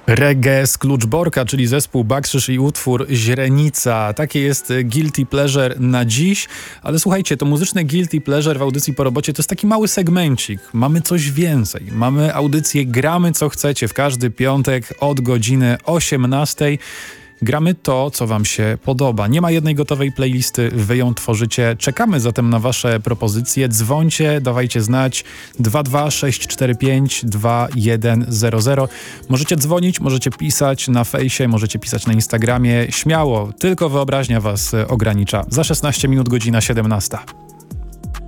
Reggae z Kluczborka, czyli zespół Bakrzyż i utwór Źrenica. Takie jest Guilty Pleasure na dziś. Ale słuchajcie, to muzyczne Guilty Pleasure w audycji po robocie to jest taki mały segmencik. Mamy coś więcej. Mamy audycję Gramy co chcecie w każdy piątek od godziny 18:00. Gramy to, co wam się podoba. Nie ma jednej gotowej playlisty, wy ją tworzycie. Czekamy zatem na wasze propozycje. Dzwońcie, dawajcie znać 226452100. Możecie dzwonić, możecie pisać na fejsie, możecie pisać na Instagramie. Śmiało, tylko wyobraźnia was ogranicza. Za 16 minut godzina 17.